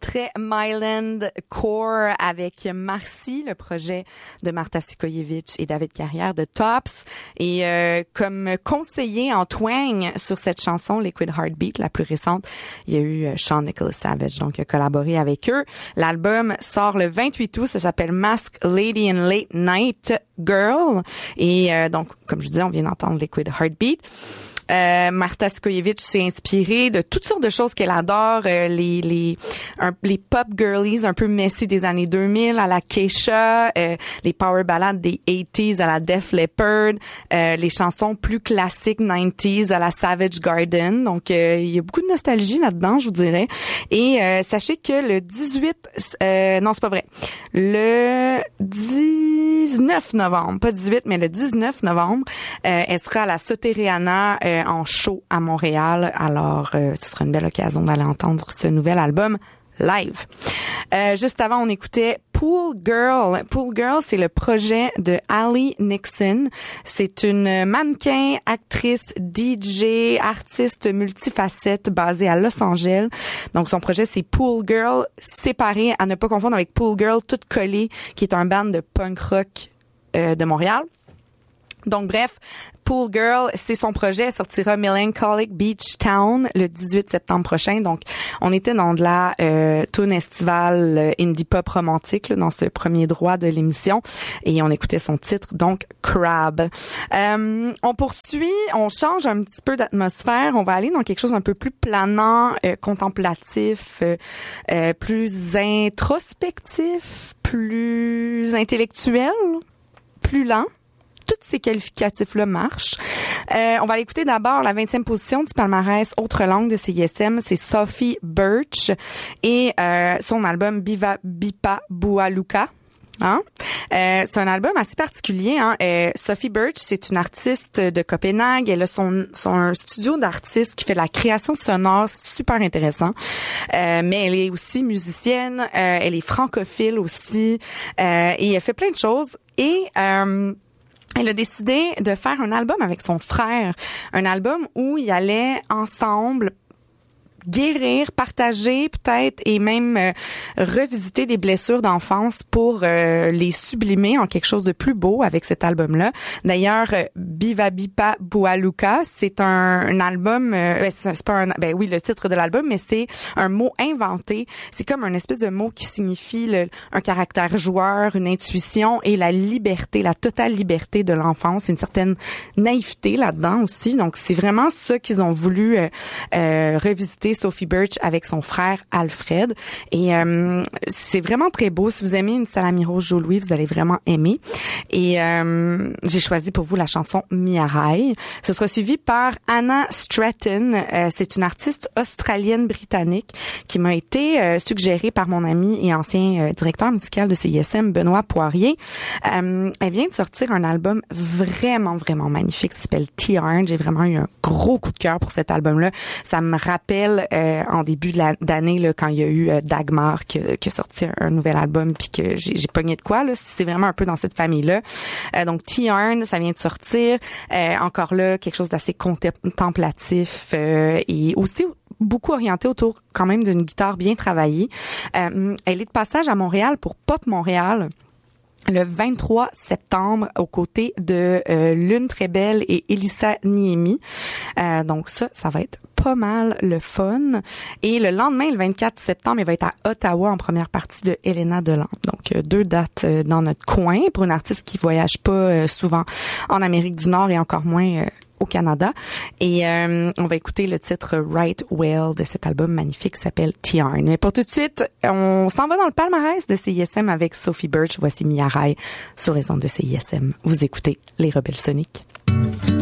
très Myland Core avec Marcy, le projet de Marta Sikojevic et David Carrière de Tops. Et comme conseiller en twang sur cette chanson Liquid Heartbeat, la plus récente, il y a eu Sean Nicholas Savage, donc il a collaboré avec eux. L'album sort le 28 août, ça s'appelle Mask Lady and Late Night Girl. Et donc, comme je disais, on vient d'entendre Liquid Heartbeat. Marta Sikojevic s'est inspirée de toutes sortes de choses qu'elle adore, les pop girlies un peu messy des années 2000 à la Keisha, les power ballads des 80s à la Def Leppard, les chansons plus classiques 90s à la Savage Garden. Donc il y a beaucoup de nostalgie là-dedans, je vous dirais. Et sachez que le 18 non, c'est pas vrai. Le 19 novembre, pas 18 mais le 19 novembre, elle sera à la Soteriana en show à Montréal. Alors, ce sera une belle occasion d'aller entendre ce nouvel album live. Juste avant, on écoutait Pool Girl. Pool Girl, c'est le projet de Allie Nixon. C'est une mannequin, actrice, DJ, artiste multifacette basée à Los Angeles. Donc, son projet, c'est Pool Girl, séparé, à ne pas confondre avec Pool Girl, toute collée, qui est un band de punk rock de Montréal. Donc, bref, Pool Girl, c'est son projet. Elle sortira Melancholic Beach Town le 18 septembre prochain. Donc, on était dans de la tune estivale indie pop romantique là, dans ce premier droit de l'émission. Et on écoutait son titre, donc Crab. On poursuit, on change un petit peu d'atmosphère. On va aller dans quelque chose un peu plus planant, contemplatif, plus introspectif, plus intellectuel, plus lent. Tous ces qualificatifs-là marchent. On va l'écouter d'abord la 20e position du palmarès Autre langue de CISM, c'est Sophie Birch et son album Biva Bipa Bualuka. Hein? C'est un album assez particulier. Hein? Sophie Birch, c'est une artiste de Copenhague. Elle a son studio d'artiste qui fait de la création sonore, c'est super intéressant. Mais elle est aussi musicienne, elle est francophile aussi, et elle fait plein de choses. Et elle a décidé de faire un album avec son frère, un album où ils allaient ensemble guérir, partager peut-être et même revisiter des blessures d'enfance pour les sublimer en quelque chose de plus beau avec cet album-là. D'ailleurs, Biva Bipa Bualuka, c'est un album, c'est pas un, oui, le titre de l'album, mais c'est un mot inventé. C'est comme un espèce de mot qui signifie un caractère joueur, une intuition et la liberté, la totale liberté de l'enfance, une certaine naïveté là-dedans aussi. Donc, c'est vraiment ça qu'ils ont voulu revisiter Sophie Birch avec son frère Alfred. Et c'est vraiment très beau. Si vous aimez une Salami Rose Jo Louis, vous allez vraiment aimer. Et j'ai choisi pour vous la chanson Miarai. Ce sera suivi par Anna Stratton. C'est une artiste australienne-britannique qui m'a été suggérée par mon ami et ancien directeur musical de CISM, Benoît Poirier. Elle vient de sortir un album vraiment, vraiment magnifique. Ça s'appelle T-Arn. J'ai vraiment eu un gros coup de cœur pour cet album-là. Ça me rappelle en début d'année là, quand il y a eu Dagmar qui a sorti un nouvel album puis que j'ai pogné de quoi là, c'est vraiment un peu dans cette famille-là. Donc T-Arn, ça vient de sortir. Encore là, quelque chose d'assez contemplatif et aussi beaucoup orienté autour quand même d'une guitare bien travaillée. Elle est de passage à Montréal pour Pop Montréal le 23 septembre aux côtés de Lune Très Belle et Elissa Niemi. Donc ça va être pas mal le fun. Et le lendemain, le 24 septembre, il va être à Ottawa en première partie de Helena Deland. Donc, 2 dates dans notre coin pour une artiste qui voyage pas souvent en Amérique du Nord et encore moins au Canada. Et on va écouter le titre Right Well de cet album magnifique qui s'appelle T-Arn. Mais pour tout de suite, on s'en va dans le palmarès de CISM avec Sophie Birch. Voici Miarai sur les ondes de CISM. Vous écoutez Les Rebelles Soniques.